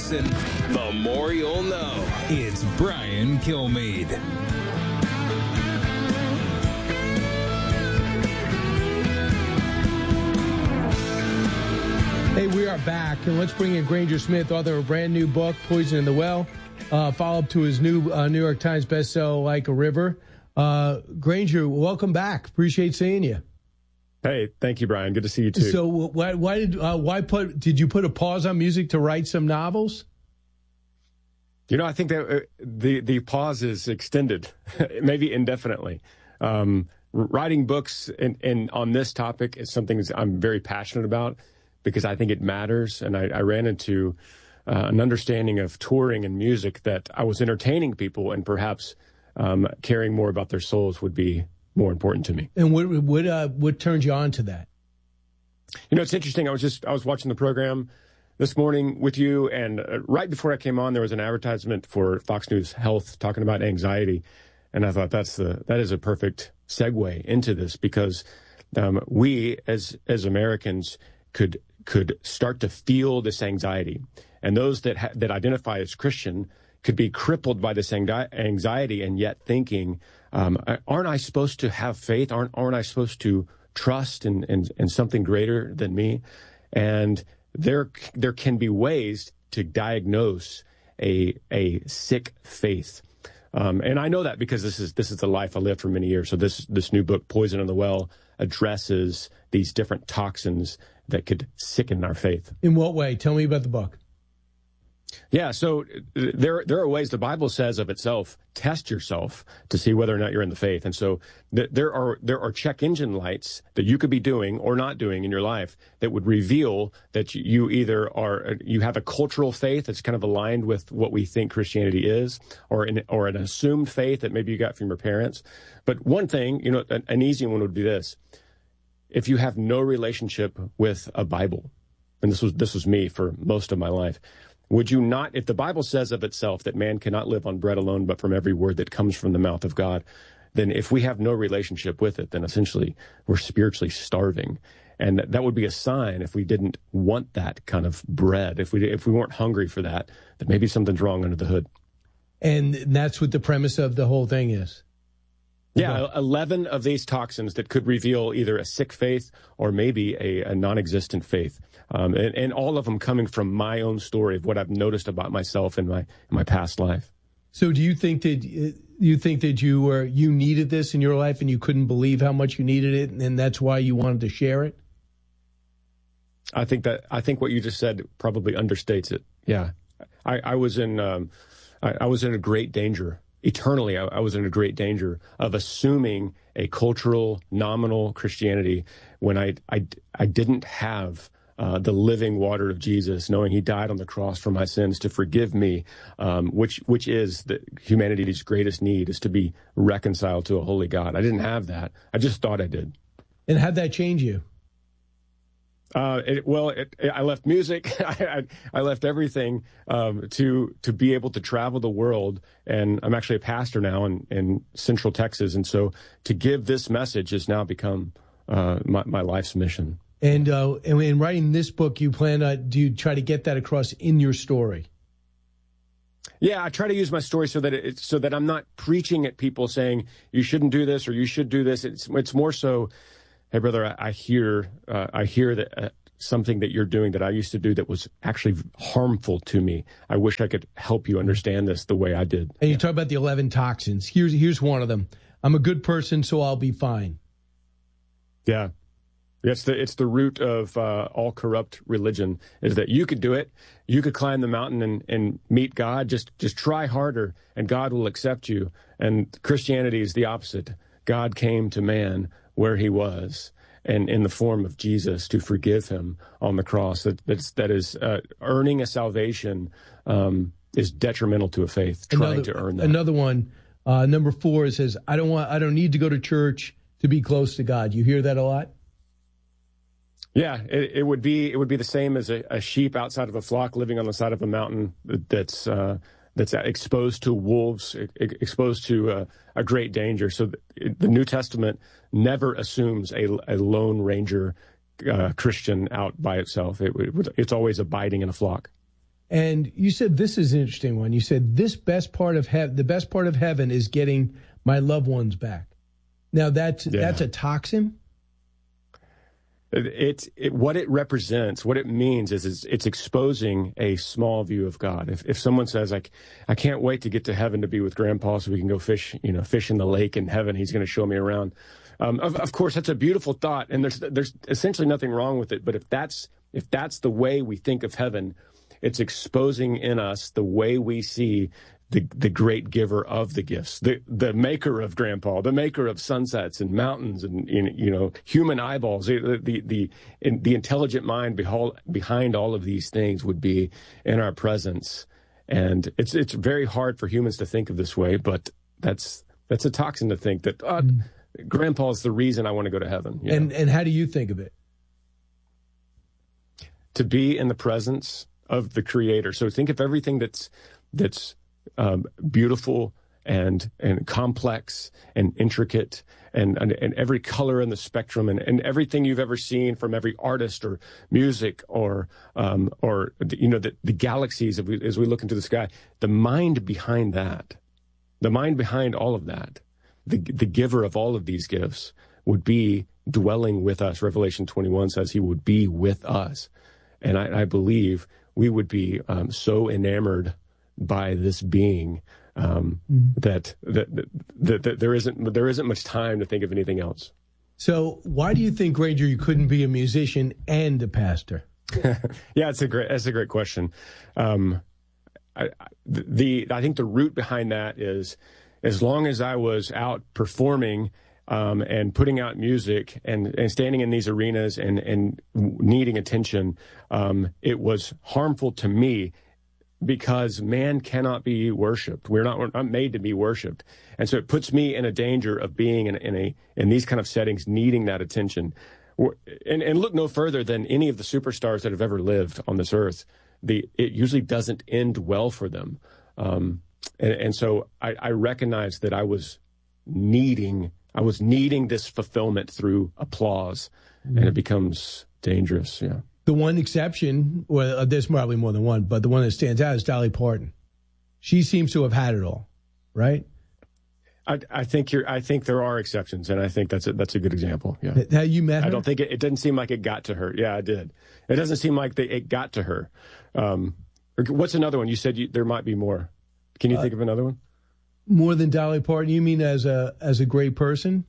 listen, the more you'll know. It's Brian Kilmeade. Hey, we are back, and let's bring in Granger Smith, author of a brand new book, Poison in the Well, follow-up to his new New York Times bestseller, Like a River. Granger, welcome back. Appreciate seeing you. Hey, thank you, Brian. Good to see you too. So, did you put a pause on music to write some novels? You know, I think that the pause is extended, maybe indefinitely. Writing books and on this topic is something I'm very passionate about because I think it matters. And I ran into an understanding of touring and music that I was entertaining people, and perhaps caring more about their souls would be more important to me. And what turned you on to that? You know, it's interesting. I was watching the program this morning with you, and right before I came on, there was an advertisement for Fox News Health talking about anxiety, and I thought that is a perfect segue into this, because we as Americans could start to feel this anxiety, and those that identify as Christian could be crippled by this anxiety, and yet thinking, aren't I supposed to have faith? Aren't I supposed to trust in something greater than me? And there can be ways to diagnose a sick faith. And I know that because this is the life I lived for many years. So this new book, Poison in the Well, addresses these different toxins that could sicken our faith. In what way? Tell me about the book. Yeah, so there are ways the Bible says of itself, test yourself to see whether or not you're in the faith. And so there are check engine lights that you could be doing or not doing in your life that would reveal that you either you have a cultural faith that's kind of aligned with what we think Christianity is, or an assumed faith that maybe you got from your parents. But one thing, you know, an easy one would be this: if you have no relationship with a Bible, and this was me for most of my life. Would you not, if the Bible says of itself that man cannot live on bread alone, but from every word that comes from the mouth of God, then if we have no relationship with it, then essentially we're spiritually starving. And that would be a sign, if we didn't want that kind of bread, if we weren't hungry for that maybe something's wrong under the hood. And that's what the premise of the whole thing is. Yeah, 11 of these toxins that could reveal either a sick faith or maybe a non-existent faith. And all of them coming from my own story of what I've noticed about myself in my past life. So do you think that you needed this in your life and you couldn't believe how much you needed it, and that's why you wanted to share it? I think what you just said probably understates it. Yeah. I was in a great danger. Eternally, I was in a great danger of assuming a cultural, nominal Christianity when I didn't have the living water of Jesus, knowing he died on the cross for my sins to forgive me, which is humanity's greatest need, is to be reconciled to a holy God. I didn't have that. I just thought I did. And how'd that change you? I left music. I left everything to be able to travel the world, and I'm actually a pastor now in Central Texas, and so to give this message has now become my life's mission. And in writing this book, do you try to get that across in your story? Yeah, I try to use my story so that I'm not preaching at people saying you shouldn't do this or you should do this. It's more so, hey, brother, I hear that something that you're doing that I used to do that was actually harmful to me. I wish I could help you understand this the way I did. And you talk about the 11 toxins. Here's one of them. I'm a good person, so I'll be fine. Yeah. It's the root of all corrupt religion, is that you could do it. You could climb the mountain and meet God. Just try harder, and God will accept you. And Christianity is the opposite. God came to man where he was, and in the form of Jesus, to forgive him on the cross. That is earning a salvation is detrimental to a faith. Trying to earn that. Another one, number 4, it says, I don't need to go to church to be close to God. You hear that a lot? Yeah, it would be the same as a sheep outside of a flock living on the side of a mountain that's exposed to wolves, exposed to a great danger. So the New Testament never assumes a lone ranger Christian out by itself. It's always abiding in a flock. And you said this is an interesting one. You said the best part of heaven is getting my loved ones back. Now that's a toxin. What it represents, what it means is it's exposing a small view of God. If someone says, like, I can't wait to get to heaven to be with Grandpa so we can go fish in the lake in heaven. He's going to show me around. Of course, that's a beautiful thought, and there's essentially nothing wrong with it. But if that's the way we think of heaven, it's exposing in us the way we see the great giver of the gifts, the maker of Grandpa, the maker of sunsets and mountains and human eyeballs, the intelligent mind behind all of these things would be in our presence. And it's very hard for humans to think of this way, but that's a toxin to think that Grandpa is the reason I want to go to heaven. And how do you think of it? To be in the presence of the Creator. So think of everything that's beautiful and complex and intricate and every color in the spectrum and everything you've ever seen from every artist or music or the galaxies as we look into the sky. The mind behind that, the mind behind all of that, the giver of all of these gifts would be dwelling with us. Revelation 21 says he would be with us. And I believe we would be so enamored by this being that there isn't much time to think of anything else. So why do you think, Granger, you couldn't be a musician and a pastor? Yeah, that's a great question. I think the root behind that is, as long as I was out performing and putting out music and standing in these arenas and needing attention, it was harmful to me because man cannot be worshipped. We're not made to be worshipped. And so it puts me in a danger of being in these kind of settings, needing that attention. And look no further than any of the superstars that have ever lived on this earth. It usually doesn't end well for them. And so I recognized that I was needing this fulfillment through applause, and it becomes dangerous. Yeah. The one exception, well, there's probably more than one, but the one that stands out is Dolly Parton. She seems to have had it all, right? I think there are exceptions, and I think that's a good example. Yeah. Have you met her? I don't think it didn't seem like it got to her. Yeah, I did. It doesn't seem like it got to her. What's another one? You said there might be more. Can you think of another one? More than Dolly Parton? You mean as a great person?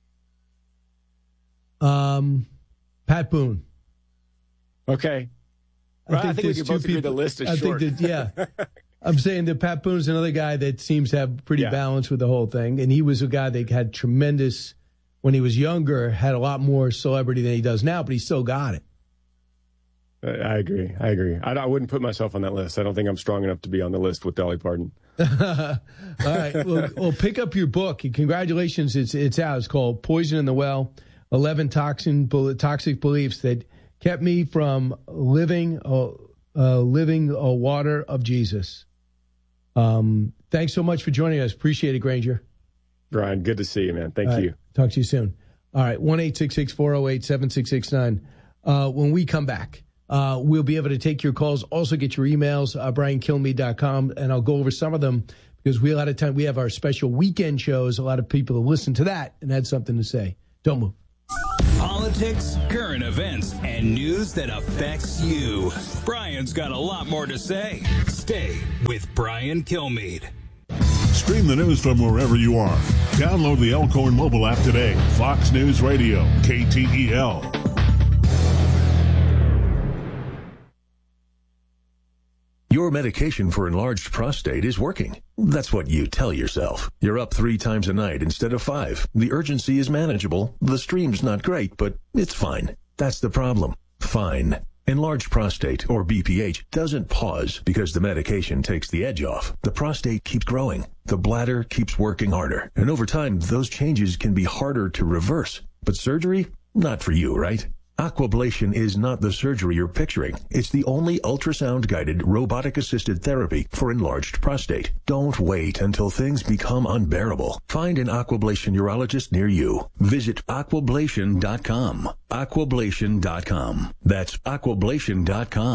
Pat Boone. Okay. I think we can both agree the list is short. I'm saying that Pat Boone's another guy that seems to have pretty balance with the whole thing. And he was a guy that had tremendous, when he was younger, had a lot more celebrity than he does now, but he still got it. I agree. I wouldn't put myself on that list. I don't think I'm strong enough to be on the list with Dolly Parton. All right. Well, pick up your book. Congratulations. It's out. It's called Poison in the Well, 11 Toxic Beliefs That Kept Me from Living a Water of Jesus. Thanks so much for joining us. Appreciate it, Granger. Brian, good to see you, man. Thank you. Talk to you soon. All right. 1-866-408-7669. When we come back, we'll be able to take your calls, also get your emails, briankilmeade.com, and I'll go over some of them because we have our special weekend shows. A lot of people will listen to that and had something to say. Don't move. Politics, current events, and news that affects you. Brian's got a lot more to say. Stay with Brian Kilmeade. Stream the news from wherever you are. Download the Elkhorn mobile app today. Fox News Radio, KTEL. Your medication for enlarged prostate is working. That's what you tell yourself. You're up 3 times a night instead of 5. The urgency is manageable. The stream's not great, but it's fine. That's the problem. Fine. Enlarged prostate, or BPH, doesn't pause because the medication takes the edge off. The prostate keeps growing. The bladder keeps working harder. And over time, those changes can be harder to reverse. But surgery? Not for you, right? Aquablation is not the surgery you're picturing. It's the only ultrasound-guided, robotic-assisted therapy for enlarged prostate. Don't wait until things become unbearable. Find an Aquablation urologist near you. Visit aquablation.com. Aquablation.com. That's aquablation.com.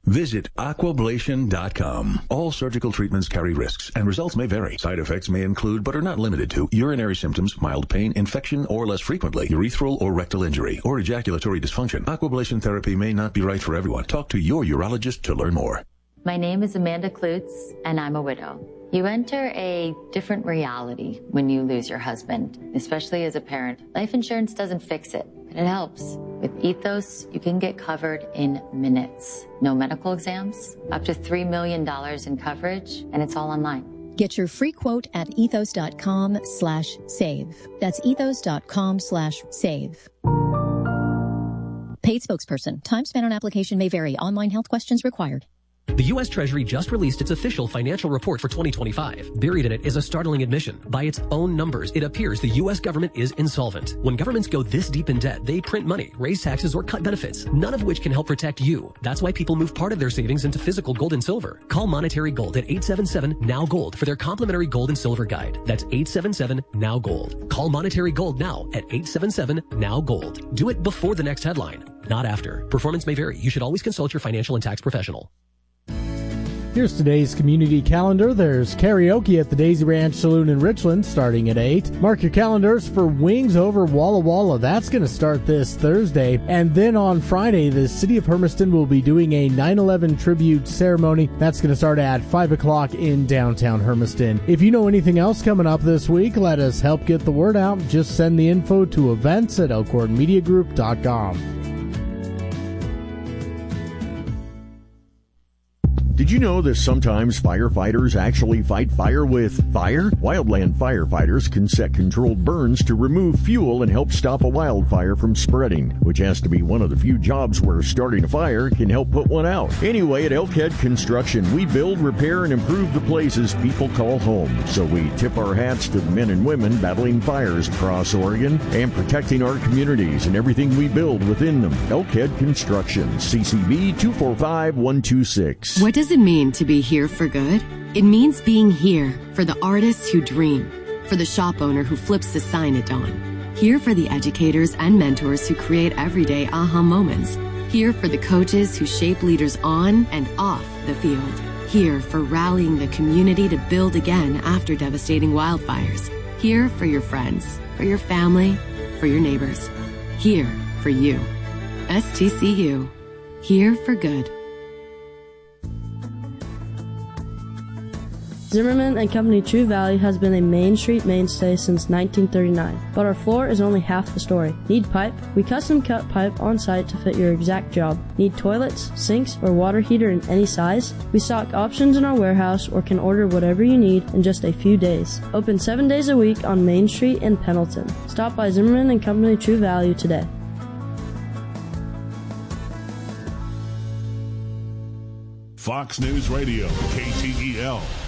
Visit Aquablation.com. All surgical treatments carry risks, and results may vary. Side effects may include, but are not limited to, urinary symptoms, mild pain, infection, or less frequently, urethral or rectal injury, or ejaculatory dysfunction. Aquablation therapy may not be right for everyone. Talk to your urologist to learn more. My name is Amanda Klutz, and I'm a widow. You enter a different reality when you lose your husband, especially as a parent. Life insurance doesn't fix it, but it helps. With Ethos, you can get covered in minutes. No medical exams, up to $3 million in coverage, and it's all online. Get your free quote at ethos.com/save. That's ethos.com/save. Paid spokesperson. Time spent on application may vary. Online health questions required. The U.S. Treasury just released its official financial report for 2025. Buried in it is a startling admission. By its own numbers, it appears the U.S. government is insolvent. When governments go this deep in debt, they print money, raise taxes, or cut benefits, none of which can help protect you. That's why people move part of their savings into physical gold and silver. Call Monetary Gold at 877-NOW-GOLD for their complimentary gold and silver guide. That's 877-NOW-GOLD. Call Monetary Gold now at 877-NOW-GOLD. Do it before the next headline, not after. Performance may vary. You should always consult your financial and tax professional. Here's today's community calendar. There's karaoke at the Daisy Ranch Saloon in Richland starting at 8. Mark your calendars for Wings Over Walla Walla. That's going to start this Thursday. And then on Friday, the City of Hermiston will be doing a 9/11 tribute ceremony. That's going to start at 5 o'clock in downtown Hermiston. If you know anything else coming up this week, let us help get the word out. Just send the info to events@elkhornmediagroup.com. Did you know that sometimes firefighters actually fight fire with fire? Wildland firefighters can set controlled burns to remove fuel and help stop a wildfire from spreading, which has to be one of the few jobs where starting a fire can help put one out. Anyway, at Elkhead Construction, we build, repair, and improve the places people call home. So we tip our hats to the men and women battling fires across Oregon and protecting our communities and everything we build within them. Elkhead Construction, CCB 245126. What does it mean to be here for good? It means being here for the artists who dream, for the shop owner who flips the sign at dawn, here for the educators and mentors who create everyday aha moments, here for the coaches who shape leaders on and off the field, here for rallying the community to build again after devastating wildfires, here for your friends, for your family, for your neighbors, here for you. STCU, here for good. Zimmerman & Company True Value has been a Main Street mainstay since 1939, but our floor is only half the story. Need pipe? We custom cut pipe on site to fit your exact job. Need toilets, sinks, or water heater in any size? We stock options in our warehouse or can order whatever you need in just a few days. Open 7 days a week on Main Street in Pendleton. Stop by Zimmerman & Company True Value today. Fox News Radio, KTEL.